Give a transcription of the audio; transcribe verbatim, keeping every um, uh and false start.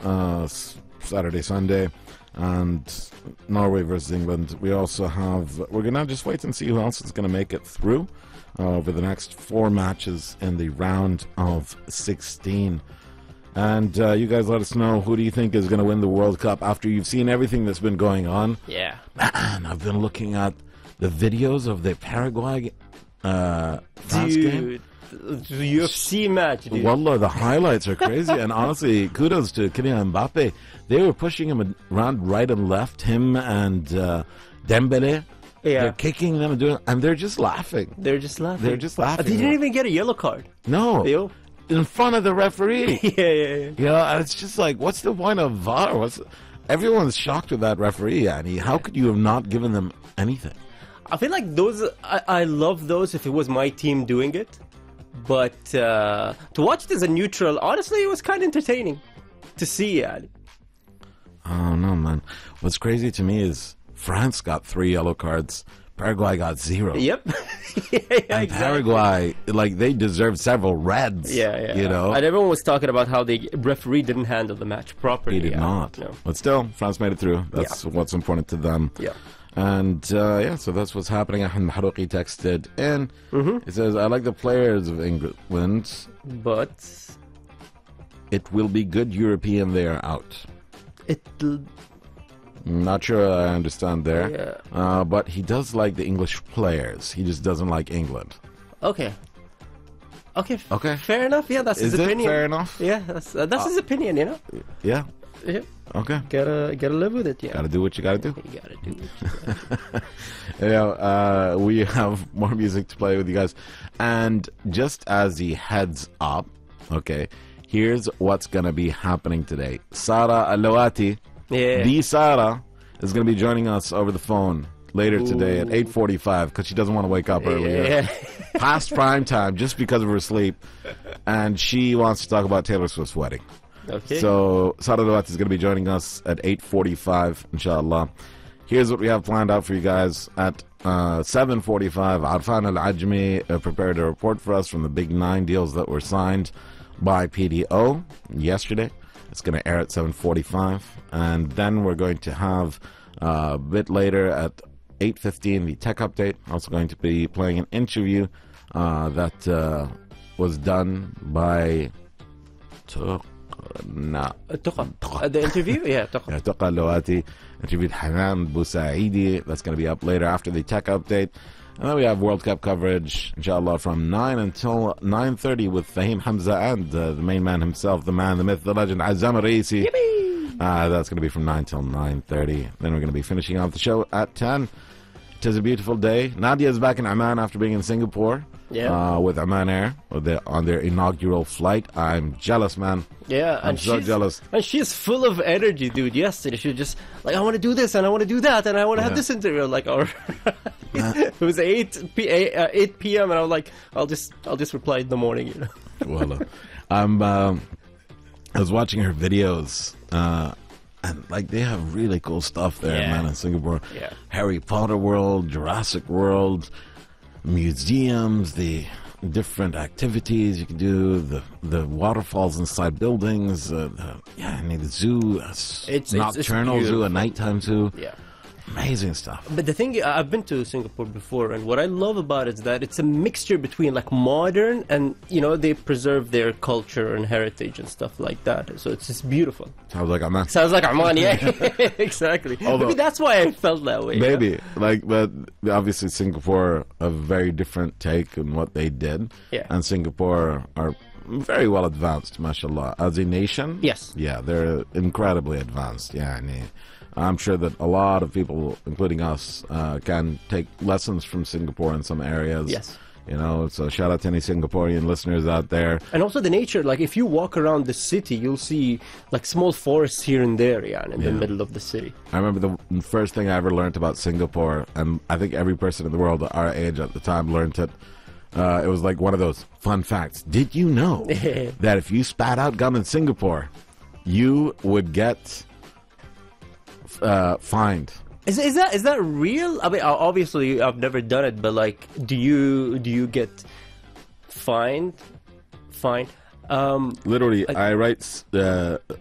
uh, Saturday, Sunday, and Norway versus England. We also have, we're going to just wait and see who else is going to make it through uh, over the next four matches in the round of sixteen. And uh, you guys let us know, who do you think is going to win the World Cup after you've seen everything that's been going on? Yeah. Man, I've been looking at the videos of the Paraguay uh, France game. Dude, the U F C match, dude. Wallah, the highlights are crazy. And honestly, kudos to Kylian Mbappe. They were pushing him around right and left, him and uh, Dembele. Yeah. They're kicking them and doing, and they're just laughing. They're just laughing. They're just laughing. They didn't even get a yellow card. No. Yo. In front of the referee. yeah, yeah, yeah. You know, and it's just like, what's the point of V A R? What's everyone's shocked with that referee, Annie. How could you have not given them anything? I feel like those, I, I love those if it was my team doing it. But uh, to watch it as a neutral, honestly, it was kind of entertaining to see, Annie. Oh, no, man. What's crazy to me is France got three yellow cards. Paraguay got zero. Yep. yeah, yeah, and exactly. Paraguay, like, they deserved several reds. Yeah, yeah. You know? And everyone was talking about how the referee didn't handle the match properly. He did yeah. not. No. But still, France made it through. That's Yeah. what's important to them. Yeah. And, uh, yeah, so that's what's happening. Ahmed Mahrouki texted in. Mm-hmm. He says, I like the players of England, But it will be good European they are out. it... Not sure I understand there. Yeah. Uh, but he does like the English players. He just doesn't like England. Okay. Okay. f- Okay. Fair enough. Yeah, that's Is his it opinion. fair enough? Yeah, that's uh, that's his opinion. You know. Yeah. Yeah. Okay. Gotta gotta live with it. Yeah. Gotta do what you gotta do. You gotta do it. You know, uh, we have more music to play with you guys. And just as the heads up, okay, here's what's gonna be happening today. Sara Alawati, Yeah. the Sara, is gonna be joining us over the phone later today at eight forty-five because she doesn't want to wake up earlier. Yeah. Past prime time just because of her sleep. And she wants to talk about Taylor Swift's wedding. Okay. So Sara Alawati is going to be joining us at eight forty-five, inshallah. Here's what we have planned out for you guys. At uh, seven forty-five, Arfan Al-Ajmi uh, prepared a report for us from the big nine deals that were signed by P D O yesterday. It's going to air at seven forty-five. And then we're going to have uh, a bit later at eight fifteen the tech update. Also going to be playing an interview uh, that uh, was done by Tuqna. Tuqa. Uh, the interview? Yeah, Tuqa. Yeah, Tuqa Alawati interviewed Hanan Bousaidi. That's going to be up later after the tech update. And then we have World Cup coverage, inshallah, from nine until nine thirty with Fahim Hamza and uh, the main man himself, the man, the myth, the legend, Azam Reisi. Uh, that's going to be from nine till nine thirty. Then we're going to be finishing off the show at ten. It is a beautiful day. Nadia is back in Amman after being in Singapore. Yeah. Uh, with Amman Air with their, on their inaugural flight. I'm jealous, man. Yeah, I'm and so she's, jealous. And she's full of energy, dude. Yesterday, she was just like, I want to do this, and I want to do that, and I want to Yeah. have this interview. Like, all right. It was eight p uh, eight p m and I was like, I'll just I'll just reply in the morning, you know. Well, uh, I'm. Um, I was watching her videos, uh, and like they have really cool stuff there, Yeah. man, in Singapore. Yeah. Harry Potter World, Jurassic World, museums, the different activities you can do, the the waterfalls inside buildings. Uh, the, yeah, I mean the zoo, uh, It's- it's- it's nocturnal zoo, a beautiful. nighttime zoo. Yeah. Amazing stuff. But the thing, I've been to Singapore before, and what I love about it is that it's a mixture between like modern and, you know, they preserve their culture and heritage and stuff like that. So it's just beautiful. Sounds like I'm not. Sounds like Amman, yeah. Exactly. Although- Maybe that's why I felt that way. Maybe Yeah? like, but obviously Singapore a very different take on what they did. Yeah. And Singapore are very well advanced, mashallah, as a nation. Yes. Yeah, they're incredibly advanced. Yeah, and I'm sure that a lot of people, including us, uh, can take lessons from Singapore in some areas. Yes. You know, so shout out to any Singaporean listeners out there. And also the nature, like if you walk around the city, you'll see like small forests here and there, yeah, in the Yeah. middle of the city. I remember the first thing I ever learned about Singapore, and I think every person in the world at our age at the time learned it. Uh, it was like one of those fun facts. Did you know that if you spat out gum in Singapore, you would get uh, fined? Is is that is that real? I mean, o- obviously I've never done it, but like, do you do you get fined? Fine. Um, Literally, I write uh,